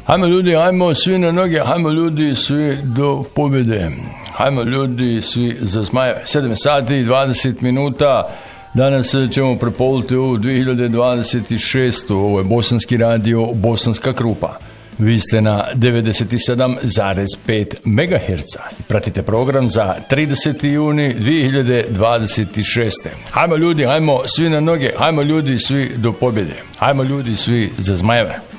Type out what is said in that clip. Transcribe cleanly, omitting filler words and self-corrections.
Hajmo ljudi, hajmo svi na noge, hajmo ljudi svi do pobjede. Hajmo ljudi svi za Zmajeve. 7 sati i 20 minuta. Danas ćemo prepoliti ovu 2026. Ovo je Bosanski radio, Bosanska Krupa. Vi ste na 97,5 MHz. Pratite program za 30. juni 2026. Hajmo ljudi, hajmo svi na noge, hajmo ljudi svi do pobjede. Hajmo ljudi svi za Zmajeve.